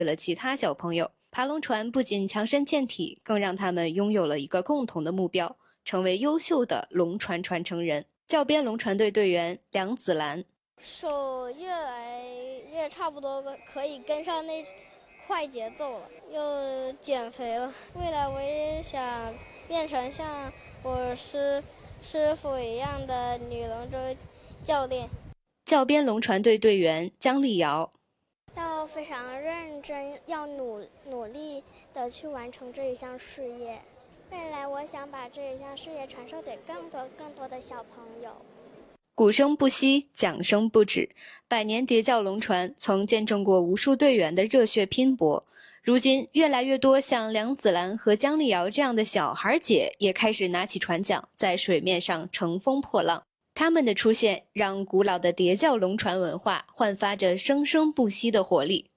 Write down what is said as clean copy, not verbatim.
了其他小朋友。爬龙船不仅强身健体，更让他们拥有了一个共同的目标，成为优秀的龙船传承人。教鞭龙船队队员梁子兰， 手越来越差不多可以跟上那快节奏了，又减肥了。未来我也想变成像我师傅一样的女龙舟教练。 教鞭龙船队队员姜丽瑶， 要非常认真，要努力的去完成这一项事业。未来我想把这一项事业传授给更多的小朋友。 鼓声不息，桨声不止，百年叠教龙船曾见证过无数队员的热血拼搏。如今，越来越多像梁子兰和姜丽瑶这样的小孩姐也开始拿起船桨，在水面上乘风破浪。他们的出现，让古老的叠教龙船文化焕发着生生不息的活力。